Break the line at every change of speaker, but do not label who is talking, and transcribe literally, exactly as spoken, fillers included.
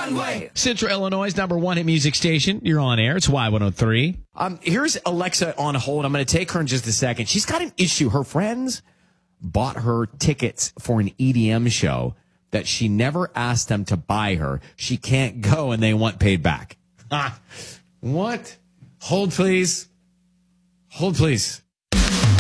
Conway.
Central Illinois' number one hit music station. You're on air. It's Y one oh three.
Um, here's Alexa on hold. I'm going to take her in just a second. She's got an issue. Her friends bought her tickets for an E D M show that she never asked them to buy her. She can't go, and they want paid back. Ah, what? Hold, please. Hold, please.